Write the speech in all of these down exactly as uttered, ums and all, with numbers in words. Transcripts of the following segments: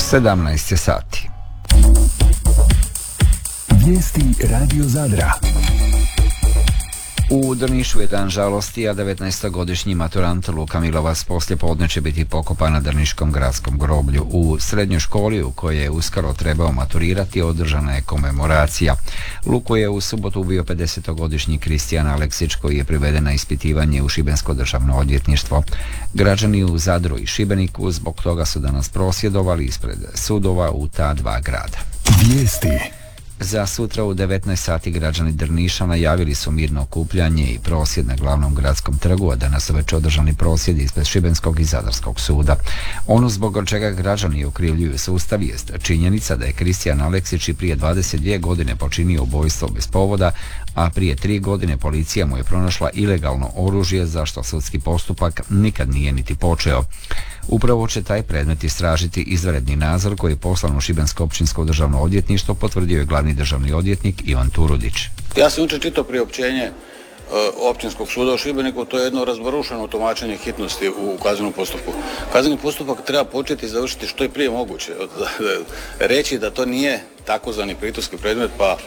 sedamnaest je sati. Vijesti Radio Zadra. U Drnišu je dan žalosti, a devetnaestogodišnji maturant Luka Milovac poslije podne će biti pokopan na Drniškom gradskom groblju. U srednjoj školi u kojoj je uskoro trebao maturirati održana je komemoracija. Luku je u subotu ubio pedesetogodišnji Kristijan Aleksić, koji je priveden na ispitivanje u Šibensko državno odvjetništvo. Građani u Zadru i Šibeniku zbog toga su danas prosvjedovali ispred sudova u ta dva grada. Vijesti. Za sutra u devetnaest sati građani Drniša najavili su mirno okupljanje i prosvjed na glavnom gradskom trgu, a danas su već održani prosvjedi ispred Šibenskog i Zadarskog suda. Ono zbog čega građani okrivljuju sustav jest činjenica da je Kristijan Aleksić i prije dvadeset dvije godine počinio ubojstvo bez povoda, a prije tri godine policija mu je pronašla ilegalno oružje za što sudski postupak nikad nije niti počeo. Upravo će taj predmet istražiti izvanredni nadzor koji je poslan u Šibensko općinsko državno odvjetništvo, potvrdio je glavni državni odvjetnik Ivan Turudić. Ja sam jučer čitao priopćenje Općinskog suda u Šibeniku, to je jedno razbarušeno tumačenje hitnosti u kaznenom postupku. Kazneni postupak treba početi i završiti što je prije moguće. Reći da to nije takozvani priturski predmet, pa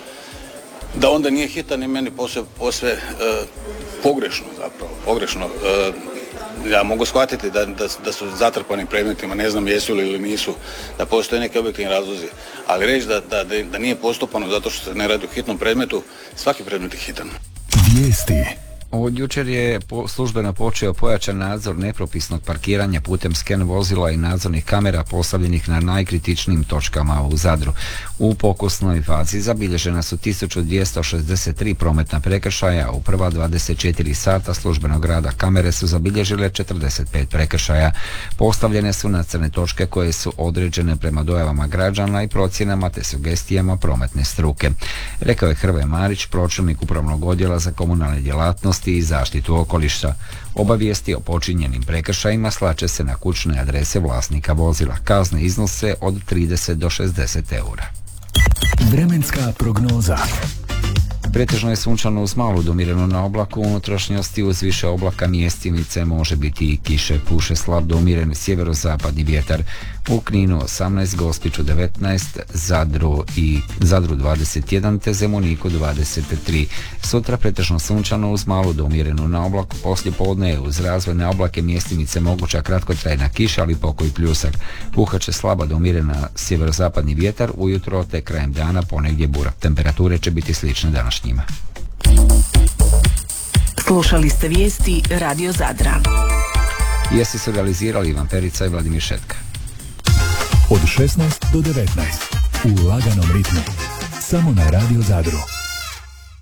da onda nije hitan i meni posve, posve e, pogrešno zapravo, pogrešno. E, ja mogu shvatiti da, da, da su zatrpani predmetima, ne znam jesu li ili nisu, da postoje neki objektivni razlozi, ali reći da, da, da nije postupano zato što se ne radi o hitnom predmetu, svaki predmet je hitan. Vijesti. Od jučer je službeno počeo pojačan nadzor nepropisnog parkiranja putem sken vozila i nadzornih kamera postavljenih na najkritičnijim točkama u Zadru. U pokusnoj fazi zabilježena su tisuću dvjesto šezdeset tri prometna prekršaja, u prva dvadeset četiri sata službenog rada kamere su zabilježile četrdeset pet prekršaja. Postavljene su na crne točke koje su određene prema dojavama građana i procjenama te sugestijama prometne struke. Rekao je Hrvoje Marić, pročelnik upravnog odjela za komunalne djelatnosti i zaštitu okoliša. Obavijesti o počinjenim prekršajima slače se na kućne adrese vlasnika vozila. Kazne iznose od trideset do šezdeset eura. Vremenska prognoza. Pretežno je sunčano uz malu do umirenu na oblaku, u unutrašnjosti uz više oblaka mjestimice može biti i kiše, puše slab do umjereni sjeverozapadni vjetar. U Kninu osamnaest, Gospiću devetnaest, Zadru i Zadru dvadeset jedan te Zemuniku dvadeset tri. Sutra pretežno sunčano uz malu do umjerenu na oblaku, poslije podne je uz razvojne oblake mjestimice moguća kratkotrajna kiša, ali pokoj pljusak. Puhat će slaba do umjerena sjeverozapadni vjetar, ujutro te krajem dana ponegdje bura. Temperature će biti slične današnjima. Slušali ste vijesti Radio Zadra. Vijesti su realizirali Ivan Perica i Vladimir Šetka. Od šesnaest do devetnaest u laganom ritmu. Samo na Radio Zadru.